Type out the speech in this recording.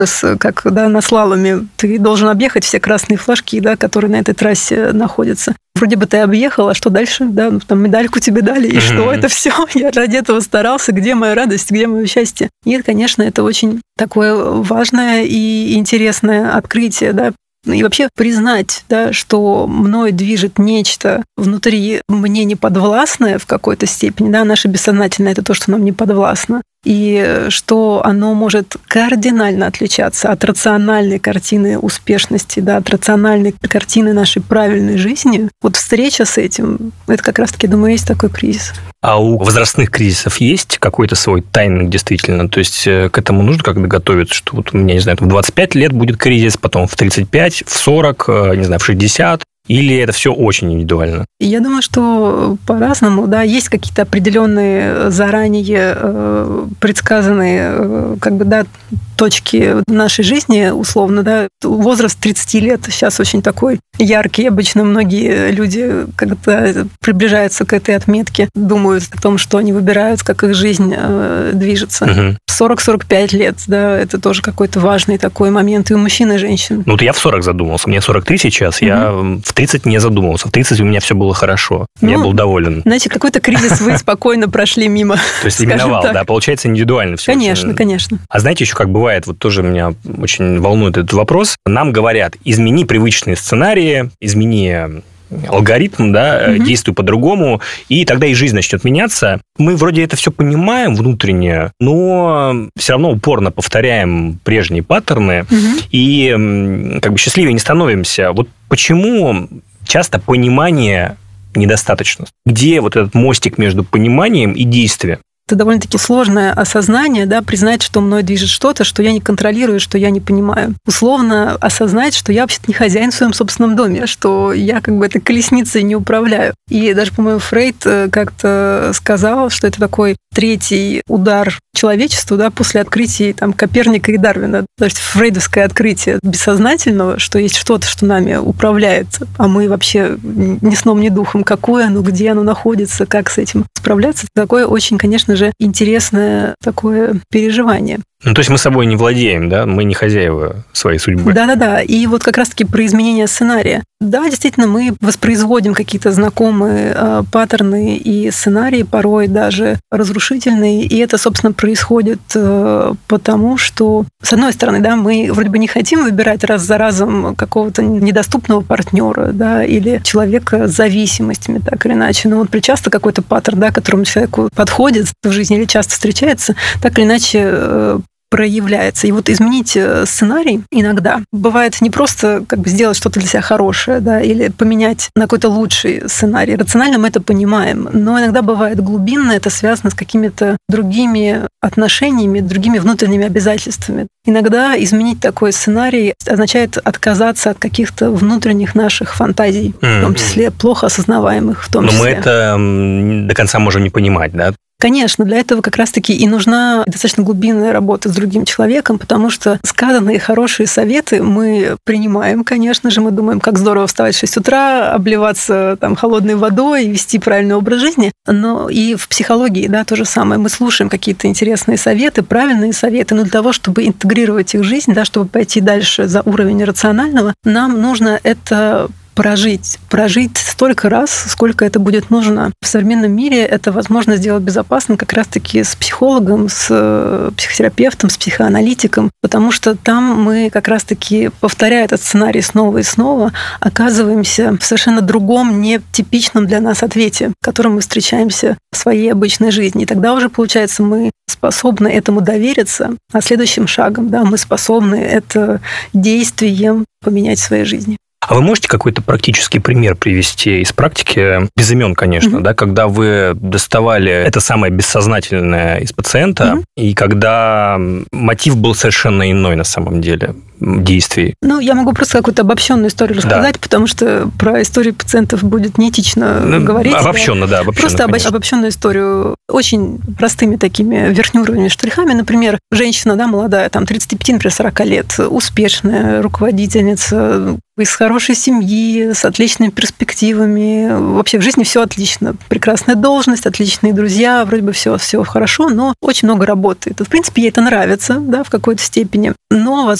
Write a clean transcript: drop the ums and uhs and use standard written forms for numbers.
как на слаломе. Ты должен объехать все красные флажки, которые на этой трассе находятся. Вроде бы ты объехал, а что дальше? Там медальку тебе дали, и что? Это все. Я ради этого старался. Где моя радость, где мое счастье? И, конечно, это очень такое важное и интересное открытие, И вообще признать, что мной движет нечто внутри мне неподвластное в какой-то степени, наше бессознательное — это то, что нам не подвластно, и что оно может кардинально отличаться от рациональной картины успешности, от рациональной картины нашей правильной жизни. Вот встреча с этим, это как раз-таки, думаю, есть такой кризис. А у возрастных кризисов есть какой-то свой тайминг действительно? То есть к этому нужно как-то готовиться, что вот у меня, не знаю, в 25 лет будет кризис, потом в 35, в 40, не знаю, в 60? Или это все очень индивидуально? Я думаю, что по-разному. Есть какие-то определенные заранее предсказанные точки нашей жизни, условно. Возраст 30 лет сейчас очень такой яркий. Обычно многие люди, когда приближаются к этой отметке, думают о том, что они выбирают, как их жизнь движется. 40-45 лет, это тоже какой-то важный такой момент и у мужчин, и женщин. Вот я в 40 задумался. Мне 43 сейчас, я в 30 не задумался. В 30 у меня все было хорошо. Я был доволен. Значит, какой-то кризис вы спокойно прошли мимо. То есть именовал, получается индивидуально все. Конечно. А знаете, еще как бывает, вот тоже меня очень волнует этот вопрос. Нам говорят, измени привычные сценарии, измени алгоритм, действуй по-другому, и тогда и жизнь начнет меняться. Мы вроде это все понимаем внутренне, но все равно упорно повторяем прежние паттерны, и счастливее не становимся. Вот почему часто понимание недостаточно? Где вот этот мостик между пониманием и действием? Это довольно-таки сложное осознание, признать, что мной движет что-то, что я не контролирую, что я не понимаю. Условно осознать, что я вообще-то не хозяин в своем собственном доме, что я этой колесницей не управляю. И даже, по-моему, Фрейд как-то сказал, что это такой третий удар человечеству, после открытий Коперника и Дарвина. То есть фрейдовское открытие бессознательного, что есть что-то, что нами управляет, а мы вообще ни сном, ни духом. Какое оно, где оно находится, как с этим справляться. Такое очень, конечно же, интересное такое переживание. То есть мы собой не владеем, мы не хозяева своей судьбы. Да. И вот как раз-таки про изменение сценария. Действительно, мы воспроизводим какие-то знакомые паттерны и сценарии, порой даже разрушительные, и это, собственно, происходит потому, что, с одной стороны, мы вроде бы не хотим выбирать раз за разом какого-то недоступного партнера, или человека с зависимостями, так или иначе. Но вот часто какой-то паттерн, которому человеку подходит в жизни или часто встречается, так или иначе проявляется. И вот изменить сценарий иногда бывает не просто сделать что-то для себя хорошее, или поменять на какой-то лучший сценарий. Рационально мы это понимаем, но иногда бывает глубинно, это связано с какими-то другими отношениями, другими внутренними обязательствами. Иногда изменить такой сценарий означает отказаться от каких-то внутренних наших фантазий, в том числе плохо осознаваемых, в том числе. Но мы это до конца можем не понимать, Конечно, для этого как раз-таки и нужна достаточно глубинная работа с другим человеком, потому что сказанные хорошие советы мы принимаем, конечно же, мы думаем, как здорово вставать в 6 утра, обливаться холодной водой, вести правильный образ жизни, но и в психологии, то же самое. Мы слушаем какие-то интересные советы, правильные советы, но для того, чтобы интегрировать их в жизнь, чтобы пойти дальше за уровень рационального, нам нужно это прожить столько раз, сколько это будет нужно. В современном мире это возможно сделать безопасно как раз-таки с психологом, с психотерапевтом, с психоаналитиком, потому что там мы как раз-таки, повторяя этот сценарий снова и снова, оказываемся в совершенно другом, нетипичном для нас ответе, которым мы встречаемся в своей обычной жизни. И тогда уже, получается, мы способны этому довериться, а следующим шагом, мы способны это действием поменять в своей жизни. А вы можете какой-то практический пример привести из практики, без имен, конечно, когда вы доставали это самое бессознательное из пациента, и когда мотив был совершенно иной на самом деле действий? Я могу просто какую-то обобщенную историю рассказать, потому что про истории пациентов будет неэтично говорить. Обобщенно, Просто обобщенную историю очень простыми такими верхнеуровневыми штрихами. Например, женщина, молодая, 35, например, 40 лет, успешная руководительница из хорошей семьи, с отличными перспективами. Вообще в жизни все отлично. Прекрасная должность, отличные друзья, вроде бы все хорошо, но очень много работы. В принципе, ей это нравится, да, в какой-то степени. Но,